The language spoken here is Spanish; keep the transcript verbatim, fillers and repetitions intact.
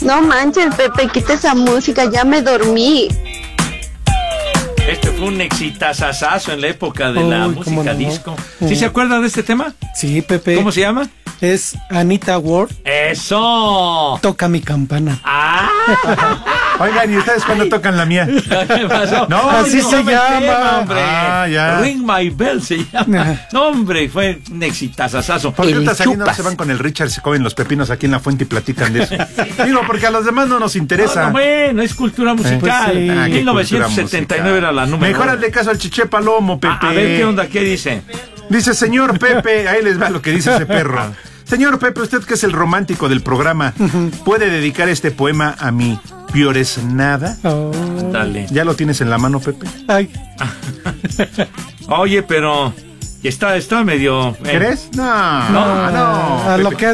No manches, Pepe, quita esa música, ya me dormí. Este fue un exitazazazo en la época de la Uy, música no. disco. ¿Sí se acuerdan de este tema? Sí, Pepe. ¿Cómo se llama? Es Anita Ward. ¡Eso! Toca mi campana. ¡Ah! Oigan, ¿y ustedes cuándo tocan la mía? ¿Qué pasó? No, así no se me llama. tema, hombre. Ah, ya. Ring My Bell se llama. No, hombre, fue un exitazazazo. ¿Por qué El ahorita saliendo chupas. se van con el Richard, se comen los pepinos aquí en la fuente y platican de eso? Digo, porque a los demás no nos interesa. No, no, bueno, es cultura musical. Pues sí. Ah, qué mil novecientos setenta y nueve cultura era la número. Mejor hazle caso al Chiché Palomo, Pepe. A, a ver, ¿qué onda? ¿Qué dice? Dice, señor Pepe, ahí les va lo que dice ese perro. Señor Pepe, usted que es el romántico del programa, ¿puede dedicar este poema a mi Pioresnada? Oh. Dale. ¿Ya lo tienes en la mano, Pepe? Ay, Oye, pero está, está medio... eh, ¿Querés? No, no, no. a lo Pepe. que